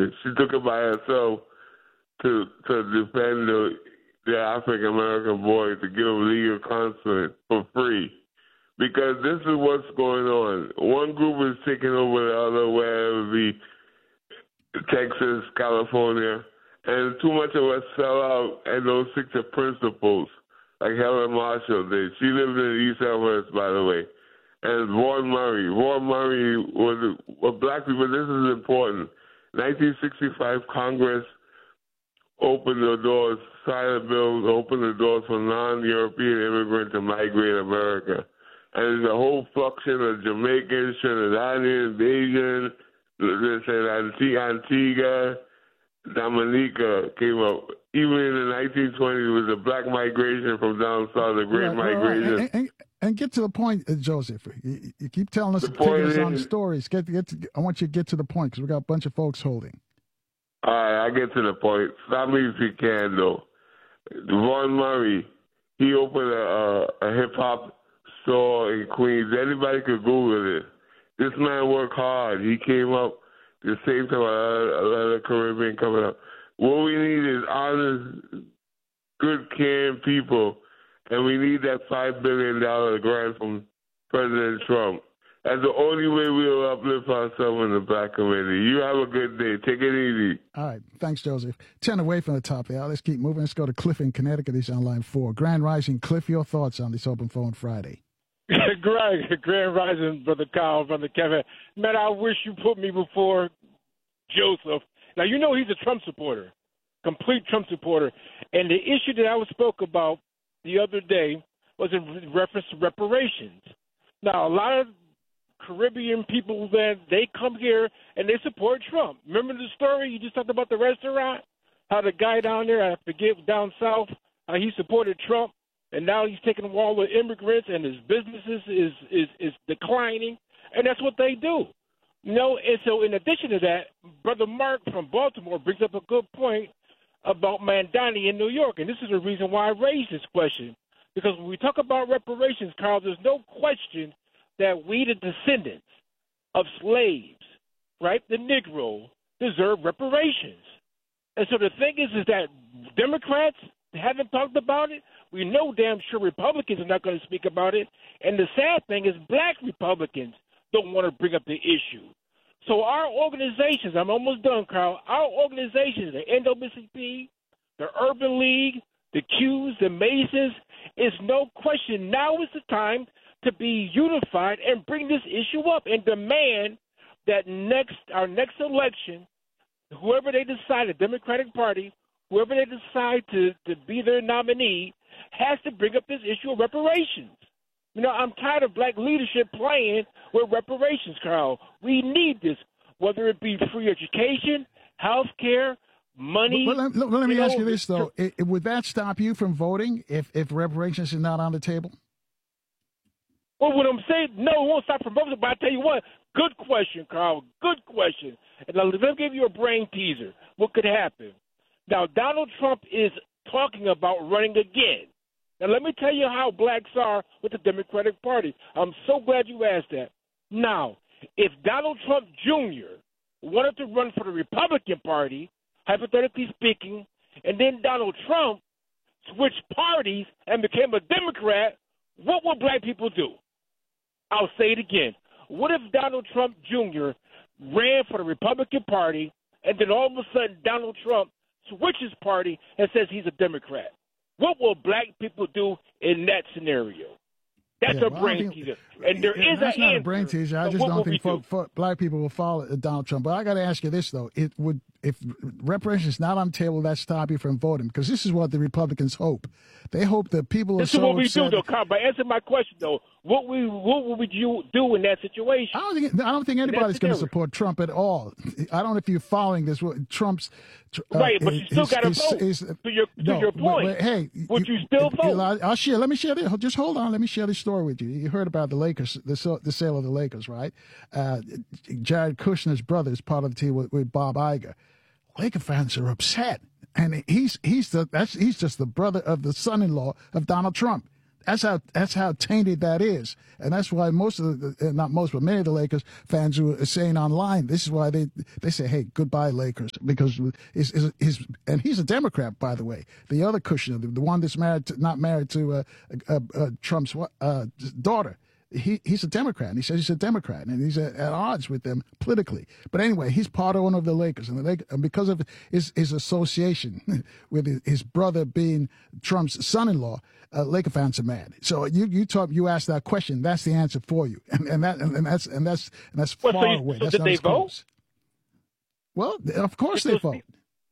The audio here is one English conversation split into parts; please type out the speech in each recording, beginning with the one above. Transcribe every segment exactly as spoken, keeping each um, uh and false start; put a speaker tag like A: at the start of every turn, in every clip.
A: She took it by herself to to defend the, the African American boy to give them legal counseling for free. Because this is what's going on. One group is taking over the other, whether it be Texas, California, and too much of us sell out and don't stick to principles, like Helen Marshall did. She lived in East Elmhurst, by the way. And Vaughn Murray. Vaughn Murray was, well, black people, this is important. nineteen sixty-five, Congress opened the doors, signed a bill to open the doors for non-European immigrants to migrate to America. And there's a whole fluxion of Jamaicans, Trinidadians, Asians, let's say Antigua, Dominica came up. Even in the nineteen twenties, it was a black migration from down south, the Great
B: right,
A: Migration.
B: Right. And, and, and get to the point, uh, Joseph. You, you keep telling us, taking us on stories. Get, get to, I want you to get to the point because we got a bunch of folks holding.
A: All right, I'll get to the point. Stop me if you can, though. Vaughn Murray, he opened a, a, a hip-hop store in Queens. Anybody could Google it. This man worked hard. He came up the same time a lot of Caribbean coming up. What we need is honest, good, caring people, and we need that five billion dollars grant from President Trump. That's the only way we'll uplift ourselves in the black community. You have a good day. Take it easy.
B: All right. Thanks, Joseph. Ten away from the top there. Let's keep moving. Let's go to Cliff in Connecticut. He's on line four. Grand Rising. Cliff, your thoughts on this Open Phone Friday?
C: Greg, Grand Rising, Brother Kyle, Brother Kevin. Man, I wish you put me before Joseph. Now, you know he's a Trump supporter, complete Trump supporter. And the issue that I was spoke about the other day was in reference to reparations. Now, a lot of Caribbean people, then they come here and they support Trump. Remember the story you just talked about the restaurant? How the guy down there, I forget, down south, how he supported Trump, and now he's taking all the immigrants and his businesses is, is, is declining, and that's what they do. You know, and so in addition to that, Brother Mark from Baltimore brings up a good point about Mandani in New York, and this is the reason why I raised this question. Because when we talk about reparations, Carl, there's no question that we, the descendants of slaves, right, the Negro, deserve reparations. And so the thing is, is that Democrats haven't talked about it. We know damn sure Republicans are not going to speak about it. And the sad thing is black Republicans don't want to bring up the issue. So our organizations, I'm almost done, Carl, our organizations, the N double A C P, the Urban League, the Qs, the Masons, is no question now is the time to be unified and bring this issue up and demand that next our next election, whoever they decide, the Democratic Party, whoever they decide to, to be their nominee, has to bring up this issue of reparations. You know, I'm tired of black leadership playing with reparations, Carl. We need this, whether it be free education, health care, money.
B: But, but let, let me
C: you
B: ask
C: know,
B: you this, though. It, it, would that stop you from voting if, if reparations is not on the table?
C: Well, what I'm saying, no, it won't stop from voting, but I tell you what, good question, Carl, good question. And now, let me give you a brain teaser. What could happen? Now, Donald Trump is talking about running again. Now, let me tell you how blacks are with the Democratic Party. I'm so glad you asked that. Now, if Donald Trump Junior wanted to run for the Republican Party, hypothetically speaking, and then Donald Trump switched parties and became a Democrat, what would black people do? I'll say it again. What if Donald Trump Junior ran for the Republican Party, and then all of a sudden Donald Trump switches party and says he's a Democrat? What will black people do in that scenario? That's
B: yeah,
C: a
B: well,
C: brain
B: think,
C: teaser. And there
B: yeah,
C: is
B: that's
C: an
B: not
C: answer.
B: a brain teaser. I
C: So
B: just
C: what
B: don't
C: will
B: think
C: we
B: folk, folk, black people will follow Donald Trump. But I got to ask you this, though. It would, if reparations not on the table, that stop you from voting? Because this is what the Republicans hope. They hope that people
C: This
B: are
C: is
B: so
C: what we
B: upset.
C: do, though, Carl. But answer my question, though. What we what would you do in that situation?
B: I don't think I don't think anybody's going to support Trump at all. I don't know if you're following this. Trump's uh,
C: right, but you still got to vote.
B: Is,
C: to your to
B: no,
C: your point,
B: but, but, hey,
C: would you, you still vote?
B: I'll share. Let me share this. Just hold on. Let me share this story with you. You heard about the Lakers, the the sale of the Lakers, right? Uh, Jared Kushner's brother is part of the team with, with Bob Iger. Laker fans are upset, and he's he's the that's he's just the brother of the son-in-law of Donald Trump. That's how that's how tainted that is, and that's why most of the not most, but many of the Lakers fans who are saying online, this is why they they say, "Hey, goodbye, Lakers," because his his, his and he's a Democrat, by the way. The other Kushner, the, the one that's married to, not married to uh, uh, uh, Trump's uh, daughter. He he's a Democrat, and he says he's a Democrat, and he's at, at odds with them politically. But anyway, he's part owner of the Lakers, and the Lakers, and because of his his association with his, his brother being Trump's son-in-law, uh, Laker fans are mad. So you you talk, you asked that question, that's the answer for you, and, and that and, and that's and that's and that's
C: well,
B: far
C: so you,
B: away.
C: So
B: that's
C: did
B: not
C: they
B: as
C: vote?
B: Close. Well, of course they vote.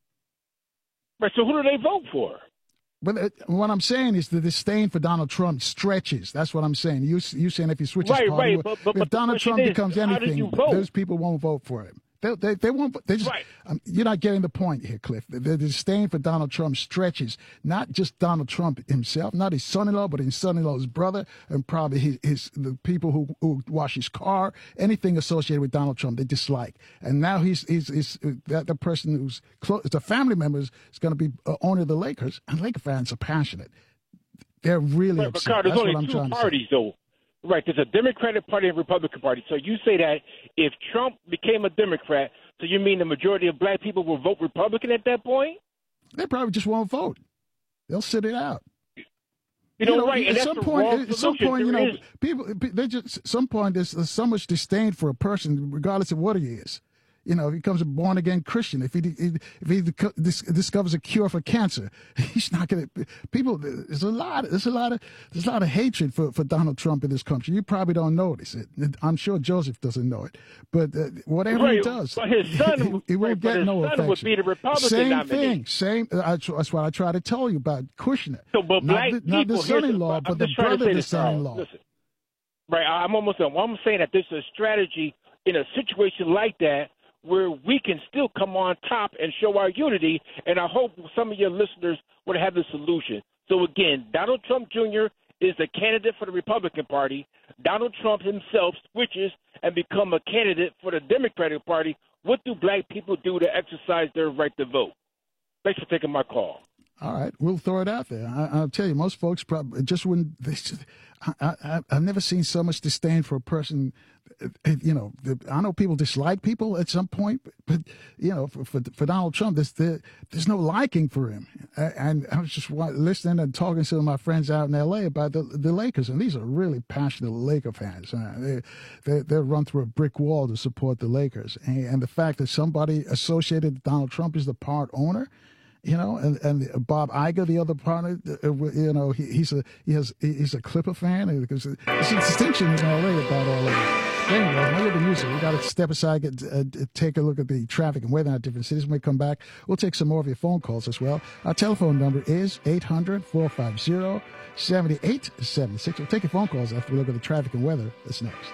C: Right. So who do they vote for?
B: But uh, what I'm saying is the disdain for Donald Trump stretches. That's what I'm saying. You you saying if he switches
C: right,
B: party,
C: right. But, but,
B: if
C: but
B: Donald Trump
C: is,
B: becomes anything, those people won't vote for him. They they, they won't. They just.
C: Right.
B: Um, you're not getting the point here, Cliff. The, the disdain for Donald Trump stretches not just Donald Trump himself, not his son-in-law, but his son-in-law's brother, and probably his, his the people who, who wash his car, anything associated with Donald Trump, they dislike. And now he's he's, he's that the person who's close, the family members is going to be uh, owner of the Lakers, and Laker fans are passionate. They're really
C: right,
B: upset.
C: But Carl, there's
B: That's
C: only
B: what I'm
C: two
B: trying
C: parties,
B: to say.
C: though. Right, there's a Democratic Party and Republican Party. So you say that if Trump became a Democrat, so you mean the majority of black people will vote Republican at that point?
B: They probably just won't vote. They'll sit it out.
C: You,
B: You
C: know,
B: know,
C: right?
B: at
C: And
B: some
C: that's the
B: point,
C: wrong
B: at some
C: solution.
B: point, you
C: There
B: know,
C: is-
B: people, they just, at some point, there's, there's so much disdain for a person, regardless of what he is. You know, if he becomes a born again Christian, if he if he dis- discovers a cure for cancer, he's not going to. People, there's a lot, there's a lot of, there's a lot of hatred for, for Donald Trump in this country. You probably don't notice it. I'm sure Joseph doesn't know it, but uh, whatever
C: right,
B: he does,
C: but his son,
B: he, he won't
C: right,
B: get
C: but his
B: no
C: son
B: affection.
C: would be the Republican
B: Same
C: nominee.
B: thing, same. I, that's what I try to tell you about Kushner.
C: So, but
B: not
C: black
B: the,
C: people,
B: not the
C: here's
B: son-in-law,
C: I'm
B: but the
C: just trying to
B: brother
C: say
B: of the
C: this, Carl.
B: son-in-law.
C: Listen. Right, I'm almost done. Well, I'm saying that this is a strategy in a situation like that where we can still come on top and show our unity, and I hope some of your listeners would have the solution. So, again, Donald Trump Junior is the candidate for the Republican Party. Donald Trump himself switches and become a candidate for the Democratic Party. What do black people do to exercise their right to vote? Thanks for taking my call.
B: All right, we'll throw it out there. I, I'll tell you, most folks probably just wouldn't. They just, I, I, I've never seen so much disdain for a person. You know, the, I know people dislike people at some point, but, but you know, for, for for Donald Trump, there's there, there's no liking for him. And I was just listening and talking to some of my friends out in L A about the the Lakers, and these are really passionate Laker fans. Uh, they they they run through a brick wall to support the Lakers, and, and the fact that somebody associated with Donald Trump is the part owner. You know, and, and Bob Iger, the other partner, you know, he, he's a he has he's a Clipper fan because there's a distinction in L A about all of it. Anyway, I love the music. We got to step aside, get, uh, take a look at the traffic and weather in our different cities. When we come back, we'll take some more of your phone calls as well. Our telephone number is eight hundred, four five zero, seven eight seven six. We'll take your phone calls after we look at the traffic and weather. That's next.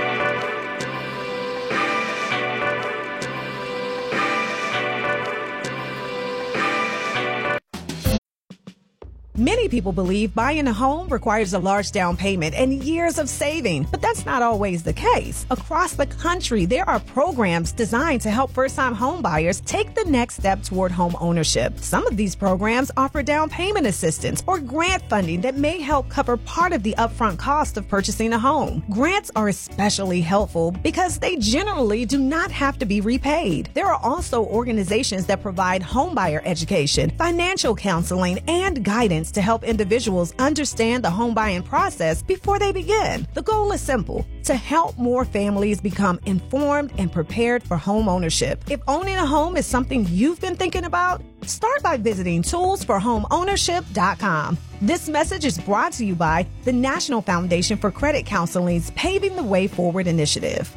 D: Many people believe buying a home requires a large down payment and years of saving, but that's not always the case. Across the country, there are programs designed to help first-time home buyers take the next step toward home ownership. Some of these programs offer down payment assistance or grant funding that may help cover part of the upfront cost of purchasing a home. Grants are especially helpful because they generally do not have to be repaid. There are also organizations that provide homebuyer education, financial counseling, and guidance to help individuals understand the home buying process before they begin. The goal is simple: to help more families become informed and prepared for home ownership. If owning a home is something you've been thinking about, start by visiting tools for home ownership dot com. This message is brought to you by the National Foundation for Credit Counseling's Paving the Way Forward initiative.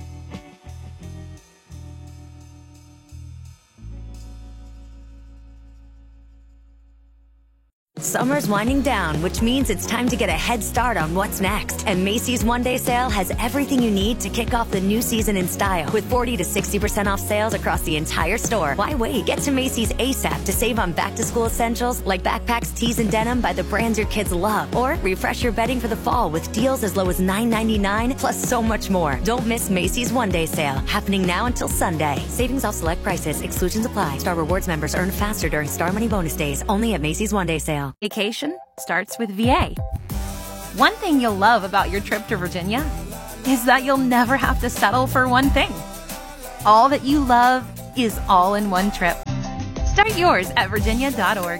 E: Summer's winding down, which means it's time to get a head start on what's next. And Macy's One Day Sale has everything you need to kick off the new season in style. With forty to sixty percent off sales across the entire store. Why wait? Get to Macy's ASAP to save on back-to-school essentials like backpacks, tees, and denim by the brands your kids love. Or refresh your bedding for the fall with deals as low as nine ninety-nine, plus so much more. Don't miss Macy's One Day Sale, happening now until Sunday. Savings off select prices. Exclusions apply. Star Rewards members earn faster during Star Money Bonus Days. Only at Macy's One Day Sale. Vacation starts with V A.
F: One thing you'll love about your trip to Virginia is that you'll never have to settle for one thing. All that you love is all in one trip. Start yours at virginia dot org.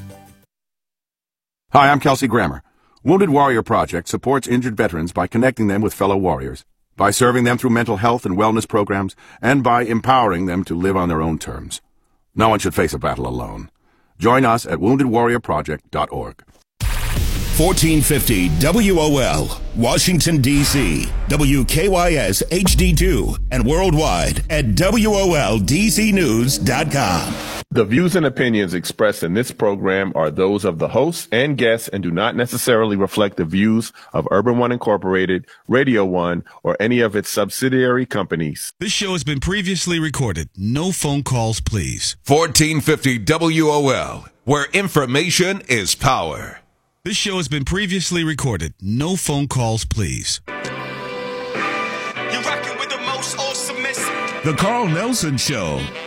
G: Hi, I'm Kelsey Grammer. Wounded Warrior Project supports injured veterans by connecting them with fellow warriors, by serving them through mental health and wellness programs, and by empowering them to live on their own terms. No one should face a battle alone. Join us at wounded warrior project dot org.
H: fourteen fifty W O L, Washington, D C, W K Y S H D two, and worldwide at W O L D C news dot com.
I: The views and opinions expressed in this program are those of the hosts and guests and do not necessarily reflect the views of Urban One Incorporated, Radio One, or any of its subsidiary companies.
J: This show has been previously recorded. No phone calls, please.
K: fourteen fifty W O L, where information is power.
J: This show has been previously recorded. No phone calls, please.
L: You're rocking with the most awesome.
H: The Carl Nelson Show.